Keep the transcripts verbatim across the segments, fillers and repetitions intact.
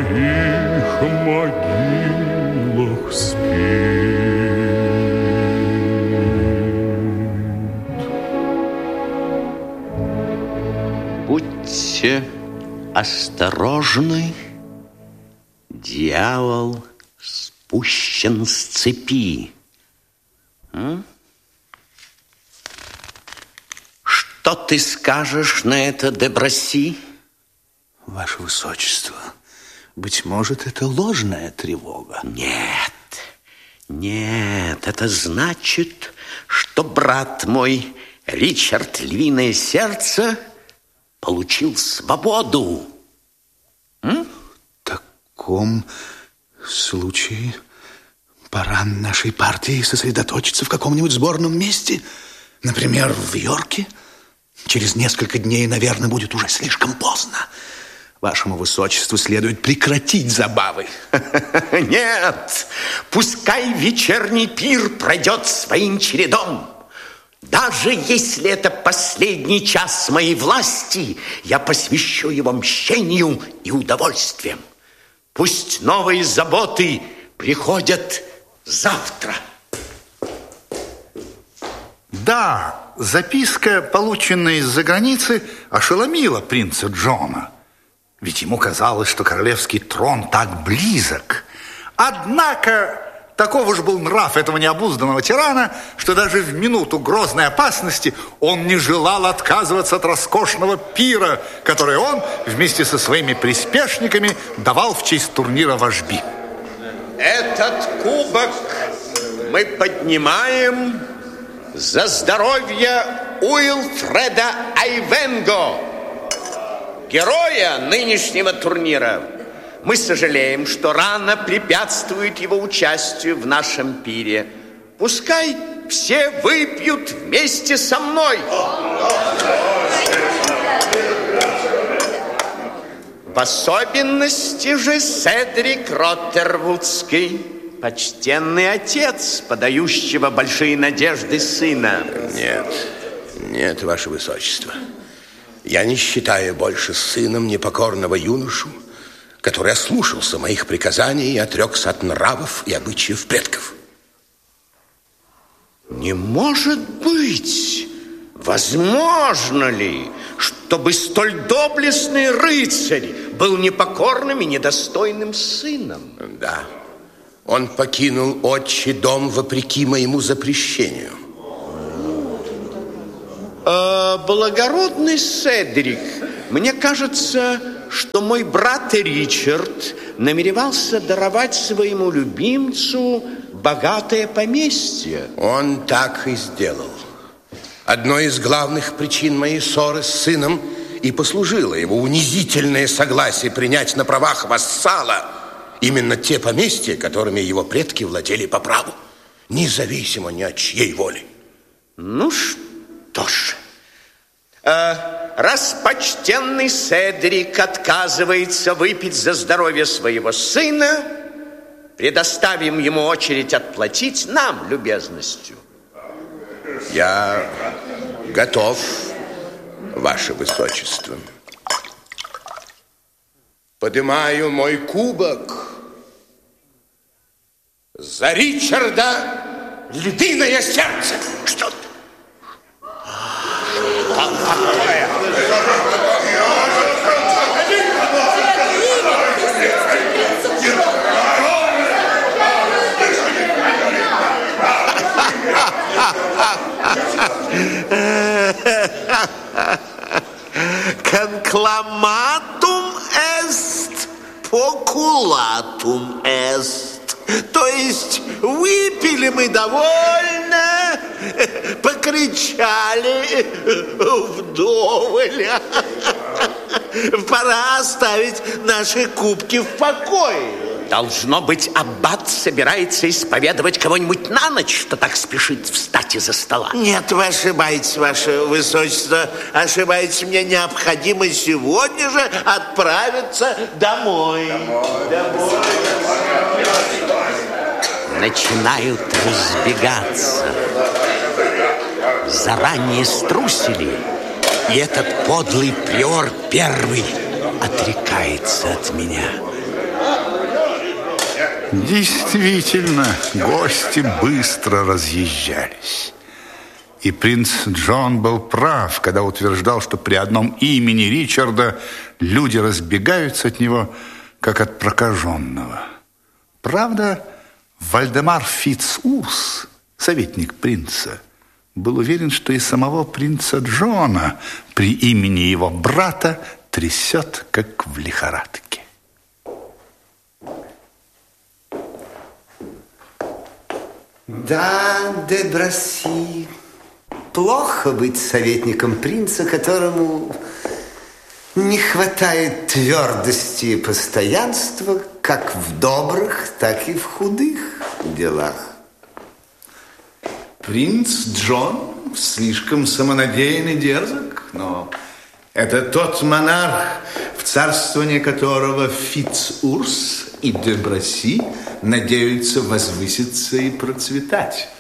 их могилах спит. Будьте осторожны, дьявол спущен с цепи. М? Что ты скажешь на это, де Бросси? Ваше Высочество, быть может, это ложная тревога? Нет, нет, это значит, что брат мой, Ричард Львиное Сердце, получил свободу. М? В таком случае пора нашей партии сосредоточиться в каком-нибудь сборном месте, например, в Йорке. Через несколько дней, наверное, будет уже слишком поздно. Вашему Высочеству следует прекратить забавы. Нет, пускай вечерний пир пройдет своим чередом. Даже если это последний час моей власти, я посвящу его мщению и удовольствиям. Пусть новые заботы приходят завтра. Да, записка, полученная из-за границы, ошеломила принца Джона. Ведь ему казалось, что королевский трон так близок. Однако таков уж был нрав этого необузданного тирана, что даже в минуту грозной опасности он не желал отказываться от роскошного пира, который он вместе со своими приспешниками давал в честь турнира вожби. Этот кубок мы поднимаем за здоровье Уилфреда Айвенго, героя нынешнего турнира. Мы сожалеем, что рана препятствует его участию в нашем пире. Пускай все выпьют вместе со мной. В особенности же Седрик Роттервудский, почтенный отец, подающего большие надежды сына. Нет, нет, Ваше Высочество. Я не считаю больше сыном непокорного юношу, который ослушался моих приказаний и отрекся от нравов и обычаев предков. Не может быть! Возможно ли, чтобы столь доблестный рыцарь был непокорным и недостойным сыном? Да. Он покинул отчий дом вопреки моему запрещению. Э, благородный Седрик, мне кажется, что мой брат Ричард намеревался даровать своему любимцу богатое поместье. Он так и сделал. Одной из главных причин моей ссоры с сыном и послужило его унизительное согласие принять на правах вассала именно те поместья, которыми его предки владели по праву, независимо ни от чьей воли. Ну что ж, э, раз почтенный Седрик отказывается выпить за здоровье своего сына, предоставим ему очередь отплатить нам любезностью. Я готов, Ваше Высочество. Поднимаю мой кубок за Ричарда Львиное Сердце. Что? Что такое? Конкламатум эст, покулатум эст. То есть выпили мы довольно, покричали вдоволь. Пора оставить наши кубки в покое. Должно быть, аббат собирается исповедовать кого-нибудь на ночь, что так спешит встать из-за стола. Нет, вы ошибаетесь, Ваше Высочество. Ошибаетесь, мне необходимо сегодня же отправиться домой. Домой. домой. Начинают разбегаться. Заранее струсили, и этот подлый приор первый отрекается от меня. Действительно, гости быстро разъезжались. И принц Джон был прав, когда утверждал, что при одном имени Ричарда люди разбегаются от него, как от прокаженного. Правда, Вальдемар Фицурс, советник принца, был уверен, что и самого принца Джона при имени его брата трясет, как в лихорадке. Да, де Браси, плохо быть советником принца, которому не хватает твердости и постоянства как в добрых, так и в худых делах. Принц Джон слишком самонадеян и дерзок, но это тот монарх, в царствование которого Фицурс и де Браси надеются возвыситься и процветать.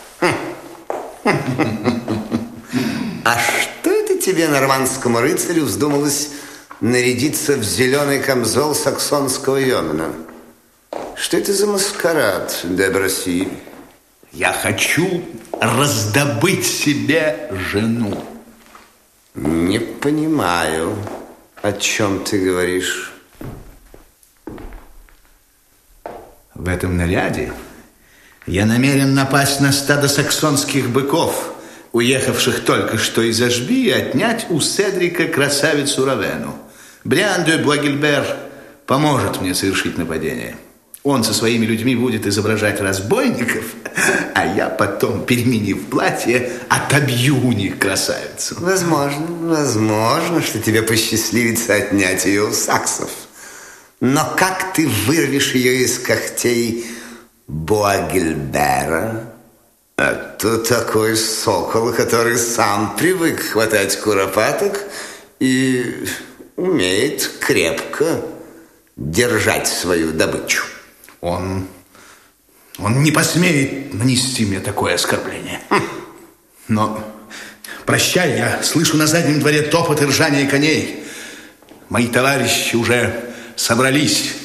А что это тебе, нормандскому рыцарю, вздумалось нарядиться в зеленый камзол саксонского йомена? Что это за маскарад, де Браси? Я хочу раздобыть себе жену. Не понимаю, о чем ты говоришь. В этом наряде я намерен напасть на стадо саксонских быков, уехавших только что из Ашби, и отнять у Седрика красавицу Равену. Бриан де Буагильбер поможет мне совершить нападение. Он со своими людьми будет изображать разбойников, а я потом, переменив платье, отобью у них красавицу. Возможно, возможно, что тебе посчастливится отнять ее у саксов. Но как ты вырвешь ее из когтей Буагильбера? А то такой сокол, который сам привык хватать куропаток и умеет крепко держать свою добычу. Он, он не посмеет нанести мне такое оскорбление. Хм. Но прощай, я слышу на заднем дворе топот и ржание коней. Мои товарищи уже собрались.